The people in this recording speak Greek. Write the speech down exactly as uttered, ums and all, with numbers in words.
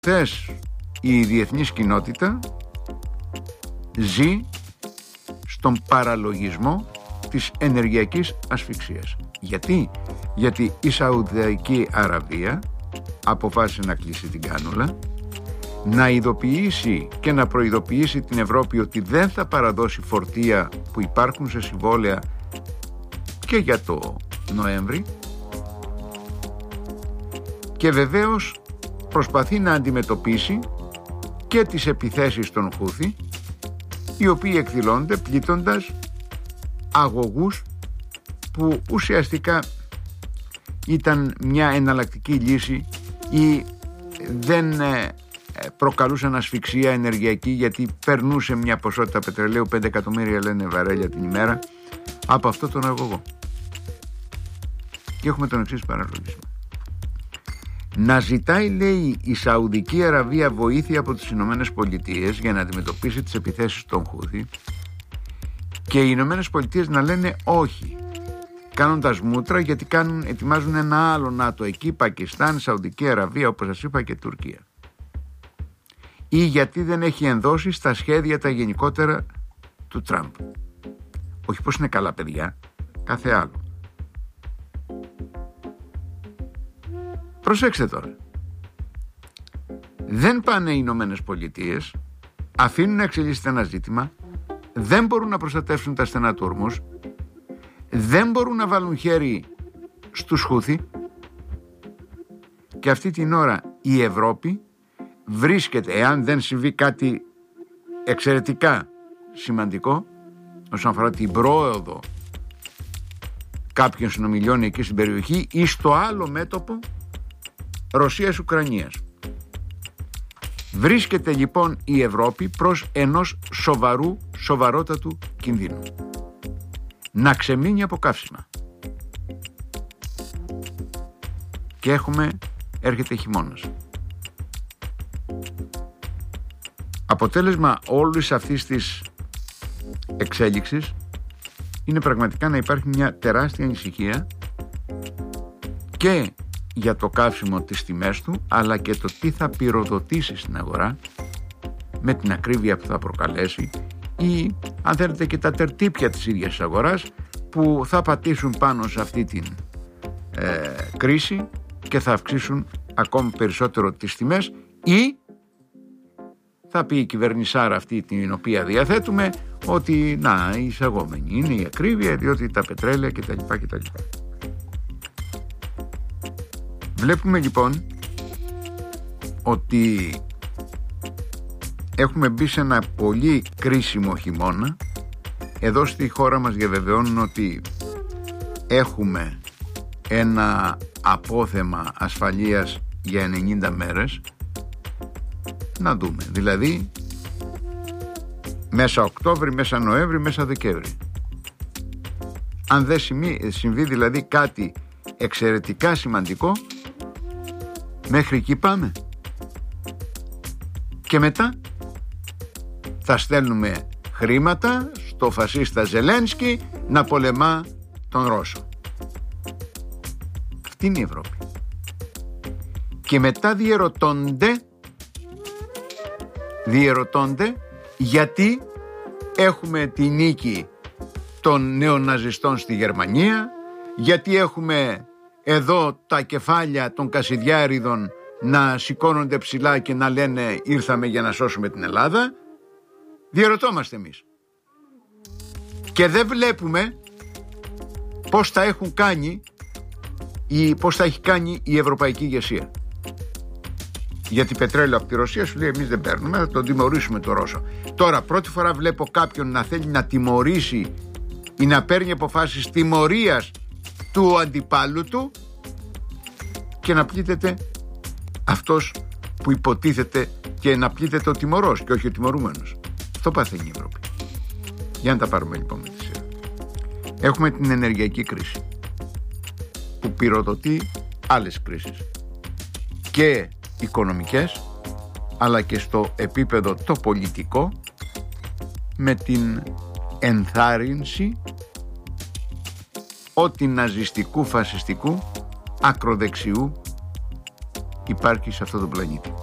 Χθες η διεθνής κοινότητα ζει στον παραλογισμό της ενεργειακής ασφυξίας. Γιατί? Γιατί η Σαουδική Αραβία αποφάσισε να κλείσει την κάνουλα, να ειδοποιήσει και να προειδοποιήσει την Ευρώπη ότι δεν θα παραδώσει φορτία που υπάρχουν σε συμβόλαια και για το Νοέμβρη, και βεβαίως προσπαθεί να αντιμετωπίσει και τις επιθέσεις των Χούθι, οι οποίοι εκδηλώνονται πλήττοντας αγωγούς που ουσιαστικά ήταν μια εναλλακτική λύση ή δεν προκαλούσαν ασφυξία ενεργειακή, γιατί περνούσε μια ποσότητα πετρελαίου, πέντε εκατομμύρια λένε βαρέλια την ημέρα, από αυτό τον αγωγό. Και έχουμε τον εξής παραλογισμό. Να ζητάει, λέει, η Σαουδική Αραβία βοήθεια από τις Ηνωμένες Πολιτείες για να αντιμετωπίσει τις επιθέσεις των Χούθι, και οι Ηνωμένες Πολιτείες να λένε όχι, κάνοντας μούτρα, γιατί κάνουν, ετοιμάζουν ένα άλλο ΝΑΤΟ εκεί, Πακιστάν, Σαουδική Αραβία, όπως σας είπα, και Τουρκία. Ή γιατί δεν έχει ενδώσει στα σχέδια τα γενικότερα του Τραμπ. Όχι πως είναι καλά παιδιά, κάθε άλλο. Προσέξτε τώρα. Δεν πάνε οι Ηνωμένες Πολιτείες, αφήνουν να εξελίσσεται ένα ζήτημα, δεν μπορούν να προστατεύσουν τα στενά του Ορμούζ, δεν μπορούν να βάλουν χέρι στους Χούθι, και αυτή την ώρα η Ευρώπη βρίσκεται, εάν δεν συμβεί κάτι εξαιρετικά σημαντικό όσον αφορά την πρόοδο κάποιων συνομιλιών εκεί στην περιοχή, ή στο άλλο μέτωπο Ρωσίας-Ουκρανίας. Βρίσκεται λοιπόν η Ευρώπη προς ενός σοβαρού, σοβαρότατου κινδύνου. Να ξεμείνει από καύσιμα. Και έχουμε, έρχεται χειμώνας. Αποτέλεσμα όλης αυτής της εξέλιξης είναι πραγματικά να υπάρχει μια τεράστια ανησυχία και για το καύσιμο, τις τιμές του, αλλά και το τι θα πυροδοτήσει στην αγορά με την ακρίβεια που θα προκαλέσει, ή αν θέλετε και τα τερτύπια της ίδιας αγοράς που θα πατήσουν πάνω σε αυτή την ε, κρίση και θα αυξήσουν ακόμη περισσότερο τις τιμές, ή θα πει η κυβερνησάρα αυτή την οποία διαθέτουμε ότι να, η εισαγόμενη είναι η ακρίβεια, διότι τα πετρέλαια κτλ. κτλ. Βλέπουμε λοιπόν ότι έχουμε μπει σε ένα πολύ κρίσιμο χειμώνα. Εδώ στη χώρα μας διαβεβαιώνουν ότι έχουμε ένα απόθεμα ασφαλείας για ενενήντα μέρες. Να δούμε, δηλαδή μέσα Οκτώβρη, μέσα Νοέμβρη, μέσα Δεκέμβρη. Αν δεν συμβεί δηλαδή κάτι εξαιρετικά σημαντικό, μέχρι εκεί πάμε. Και μετά θα στέλνουμε χρήματα στο φασίστα Ζελένσκι να πολεμά τον Ρώσο. Αυτή είναι η Ευρώπη. Και μετά διερωτώνται διερωτώνται γιατί έχουμε τη νίκη των νεοναζιστών στη Γερμανία, γιατί έχουμε εδώ τα κεφάλια των Κασιδιάριδων να σηκώνονται ψηλά και να λένε ήρθαμε για να σώσουμε την Ελλάδα. Διερωτόμαστε εμείς. Και δεν βλέπουμε πώς τα έχουν κάνει ή πώς τα έχει κάνει η ευρωπαϊκή ηγεσία. Γιατί πετρέλαιο από τη Ρωσία σου λέει εμείς δεν παίρνουμε, θα τον τιμωρήσουμε το Ρώσο. Τώρα πρώτη φορά βλέπω κάποιον να θέλει να τιμωρήσει ή να παίρνει αποφάσεις τιμωρίας του αντιπάλου του και να πλήττεται αυτός που υποτίθεται, και να πλήττεται ο τιμωρός και όχι ο τιμωρούμενος. Αυτό παθαίνει η Ευρώπη. Για να τα πάρουμε λοιπόν με τη σειρά. Έχουμε την ενεργειακή κρίση που πυροδοτεί άλλες κρίσεις και οικονομικές, αλλά και στο επίπεδο το πολιτικό, με την ενθάρρυνση ό,τι ναζιστικού, φασιστικού, ακροδεξιού υπάρχει σε αυτό το πλανήτη.